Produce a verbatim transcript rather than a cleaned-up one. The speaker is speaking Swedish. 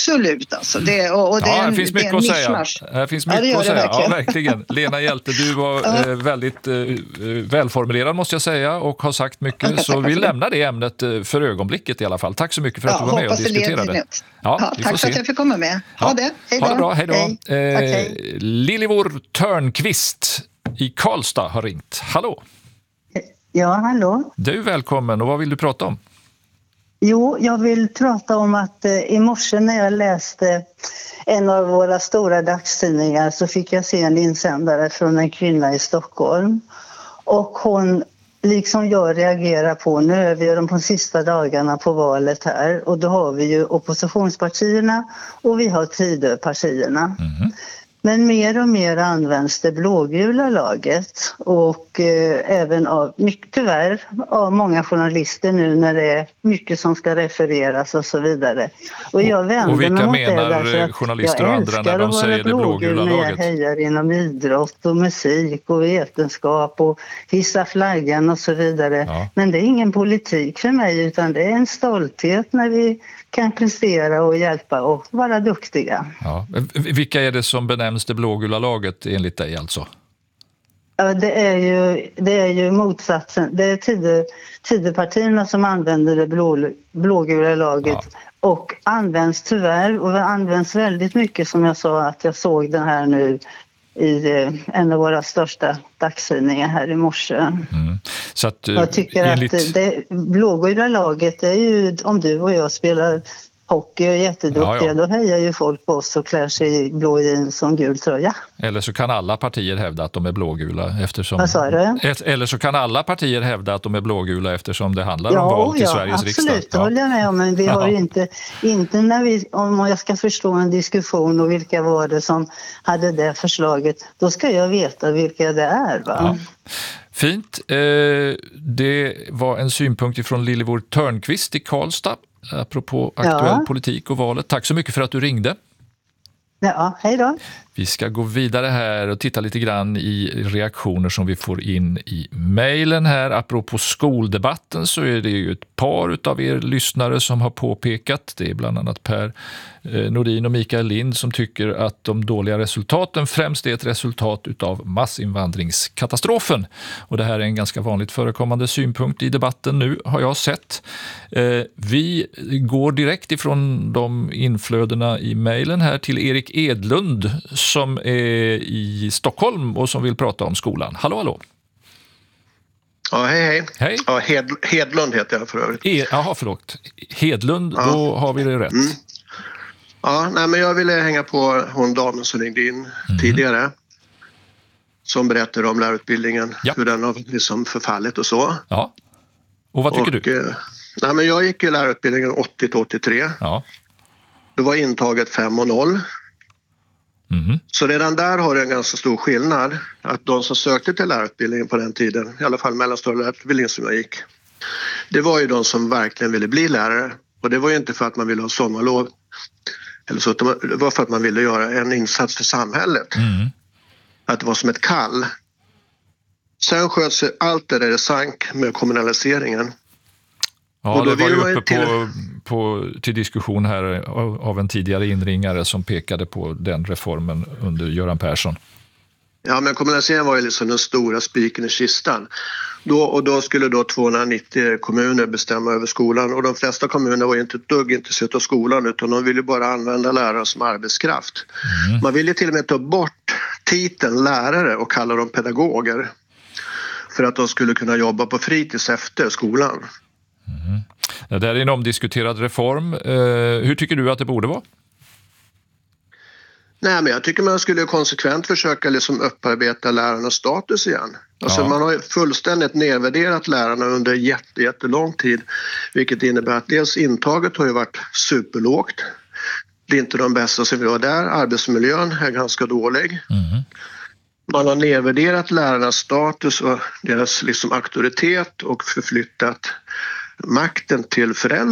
absolut. Alltså. Det, och, och det ja, är en, det finns mycket det att mischmasch. säga. Det finns mycket ja, det att säga. verkligen. Ja, verkligen. Lena Hjälte, du var ja. eh, väldigt eh, välformulerad måste jag säga och har sagt mycket. Så vi lämnar det ämnet för ögonblicket i alla fall. Tack så mycket för att ja, du var med och diskuterade. Ja, ja, tack för se. att jag fick komma med. Ha ja. det. Hej då. Ha det bra. Hej då. Hej. Eh, hej. Lilivor Törnqvist i Karlstad har ringt. Hallå. Ja, hallå. Du är välkommen och vad vill du prata om? Jo, jag vill prata om att eh, i morse när jag läste en av våra stora dagstidningar så fick jag se en insändare från en kvinna i Stockholm. Och hon, liksom jag, reagerar på, nu är vi de på sista dagarna på valet här och då har vi ju oppositionspartierna och vi har Tidöpartierna. Mm. Men mer och mer används det blågula laget och eh, även av, mycket, tyvärr, av många journalister nu när det är mycket som ska refereras och så vidare. Och jag vänder och vilka mig mot menar det därför att journalister och andra när de säger det blågula laget? Jag hejar inom idrott och musik och vetenskap och hissa flaggan och så vidare. Ja. Men det är ingen politik för mig utan det är en stolthet när vi kan prestera och hjälpa och vara duktiga. Ja. Vilka är det som benämns det blågula laget enligt dig alltså? Ja, det är ju, det är ju motsatsen. Det är tid, Tidöpartierna som använder det blå, blågula laget ja. Och används tyvärr och används väldigt mycket som jag sa att jag såg den här nu i en av våra största dagstidningar här i morse. Mm. Så att, jag tycker enligt... att det blågula laget är ju, om du och jag spelar hockey och är jätteduktiga, ja, ja. Då hejar ju folk på oss och klär sig i blå jeans som gul tröja. Eller så kan alla partier hävda att de är blågula eftersom... Vad sa du? Eller så kan alla partier hävda att de är blågula eftersom det handlar ja, om val till ja, Sveriges absolut, riksdag. Ja, absolut, det håller jag med om, men vi har ju inte, inte när vi, om jag ska förstå en diskussion och vilka var det som hade det förslaget, då ska jag veta vilka det är, va? Ja. Fint. Eh, det var en synpunkt ifrån Lilivor Törnqvist i Karlstad apropå aktuell ja. politik och valet. Tack så mycket för att du ringde. Ja, hej då. Vi ska gå vidare här och titta lite grann i reaktioner som vi får in i mejlen här. Apropå skoldebatten så är det ju ett par av er lyssnare som har påpekat. Det är bland annat Per Nordin och Mikael Lind som tycker att de dåliga resultaten främst är ett resultat utav massinvandringskatastrofen. Och det här är en ganska vanligt förekommande synpunkt i debatten nu har jag sett. Vi går direkt ifrån de inflödena i mejlen här till Erik Edlund som är i Stockholm och som vill prata om skolan. Hallå, hallå. Ja, hej, hej. Hej. Ja, Hed, Hedlund heter jag för övrigt. E, jaha, förlåt. Hedlund, ja. Då har vi det rätt. Mm. Ja, nej, men jag ville hänga på hon damen som ringde in mm. tidigare. Som berättade om lärarutbildningen, ja. Hur den har liksom förfallit och så. Ja, och vad tycker och, du? Eh, nej, men jag gick i lärarutbildningen åttio till åttiotre. Ja. Det var intaget fem och noll. Mm. Så redan där har det en ganska stor skillnad att de som sökte till lärarutbildningen på den tiden, i alla fall mellanstadielärarutbildningen som jag gick, det var ju de som verkligen ville bli lärare. Och det var ju inte för att man ville ha sommarlov eller så, det var för att man ville göra en insats för samhället. Mm. Att det var som ett kall. Sen sköt sig allt det där det sank med kommunaliseringen. Ja, och då det var ju uppe till... på, på, till diskussion här av en tidigare inringare som pekade på den reformen under Göran Persson. Ja, men kommunaliseringen var ju liksom den stora spiken i kistan. Då, och då skulle då tvåhundranittio kommuner bestämma över skolan. Och de flesta kommuner var ju inte ett dugg intresserade av skolan utan de ville bara använda lärare som arbetskraft. Mm. Man ville till och med ta bort titeln lärare och kalla dem pedagoger. För att de skulle kunna jobba på fritids efter skolan. Mm. Det där är en omdiskuterad reform. Eh, hur tycker du att det borde vara? Nej, men jag tycker man skulle konsekvent försöka liksom upparbeta lärarnas status igen. Alltså ja. Man har fullständigt nedvärderat lärarna under jätte, jättelång tid. Vilket innebär att dels intaget har ju varit superlågt. Det är inte de bästa som vi har där. Arbetsmiljön är ganska dålig. Mm. Man har nedvärderat lärarnas status och deras liksom auktoritet och förflyttat makten till föräldrar.